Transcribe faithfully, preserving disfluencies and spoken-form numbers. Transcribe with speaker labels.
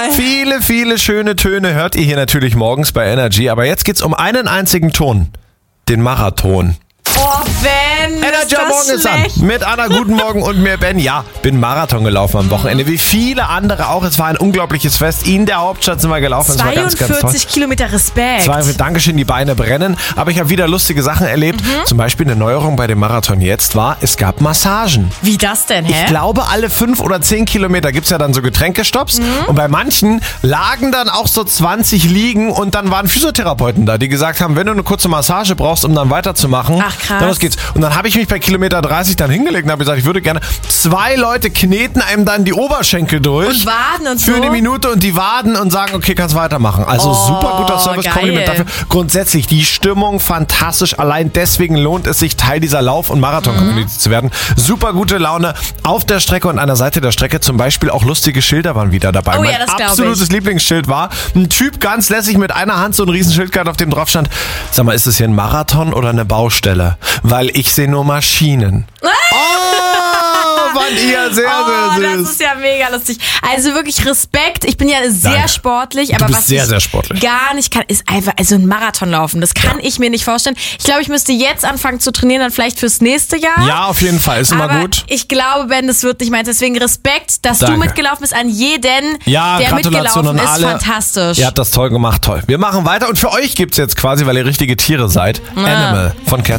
Speaker 1: Viele, viele schöne Töne hört ihr hier natürlich morgens bei Energy. Aber jetzt geht's um einen einzigen Ton. Den Marathon.
Speaker 2: Oh, Ben,
Speaker 1: Energy am Morgen ist an. Mit Anna, guten Morgen und mir, Ben. Ja, bin Marathon gelaufen am Wochenende. Wie viele andere auch. Es war ein unglaubliches Fest. In der Hauptstadt sind wir gelaufen. Es war ganz, ganz toll.
Speaker 2: zweiundvierzig Kilometer, Respekt.
Speaker 1: zweiundvierzig, Dankeschön, die Beine brennen. Aber ich habe wieder lustige Sachen erlebt. Mhm. Zum Beispiel eine Neuerung bei dem Marathon jetzt war, es gab Massagen.
Speaker 2: Wie das denn, hä?
Speaker 1: Ich glaube, alle fünf oder zehn Kilometer gibt es ja dann so Getränkestopps. Mhm. Und bei manchen lagen dann auch so zwanzig Liegen und dann waren Physiotherapeuten da, die gesagt haben, wenn du eine kurze Massage brauchst, um dann weiterzumachen,
Speaker 2: Ach, krass.
Speaker 1: dann los geht's. Und dann habe ich mich bei Kilometer dreißig dann hingelegt und habe gesagt, ich würde gerne, zwei Leute kneten einem dann die Oberschenkel durch.
Speaker 2: Und Waden und
Speaker 1: für
Speaker 2: so.
Speaker 1: eine Minute und die Waden und sagen, okay, kannst weitermachen. Also
Speaker 2: oh,
Speaker 1: super guter Service,
Speaker 2: geil.
Speaker 1: Kompliment dafür. Grundsätzlich die Stimmung fantastisch. Allein deswegen lohnt es sich, Teil dieser Lauf- und Marathon-Community mhm. zu werden. Super gute Laune auf der Strecke und an der Seite der Strecke zum Beispiel auch lustige Schilder waren wieder dabei.
Speaker 2: Oh,
Speaker 1: mein
Speaker 2: ja, das
Speaker 1: absolutes
Speaker 2: ich.
Speaker 1: Lieblingsschild war ein Typ ganz lässig mit einer Hand so ein Riesenschild gehabt, auf dem drauf stand, sag mal, ist das hier ein Marathon oder eine Baustelle? Weil ich sehe nur Maschinen. Oh, fand ihr sehr,
Speaker 2: oh,
Speaker 1: sehr süß.
Speaker 2: Das ist ja mega lustig. Also wirklich Respekt. Ich bin ja sehr
Speaker 1: Danke.
Speaker 2: sportlich,
Speaker 1: Du
Speaker 2: aber
Speaker 1: bist
Speaker 2: was
Speaker 1: sehr,
Speaker 2: ich
Speaker 1: sehr sportlich.
Speaker 2: gar nicht kann, ist einfach also ein Marathon laufen. Das kann ja. ich mir nicht vorstellen. Ich glaube, ich müsste jetzt anfangen zu trainieren, dann vielleicht fürs nächste Jahr.
Speaker 1: Ja, auf jeden Fall. Ist immer
Speaker 2: aber
Speaker 1: gut.
Speaker 2: Ich glaube, Ben, das wird nicht meins. Deswegen Respekt, dass
Speaker 1: Danke.
Speaker 2: du mitgelaufen bist an jeden,
Speaker 1: ja,
Speaker 2: der
Speaker 1: Gratulation
Speaker 2: mitgelaufen
Speaker 1: an
Speaker 2: ist.
Speaker 1: alle.
Speaker 2: Fantastisch.
Speaker 1: Ihr habt das toll gemacht, toll. Wir machen weiter und für euch gibt's jetzt quasi, weil ihr richtige Tiere seid, ja. Animal von Cat.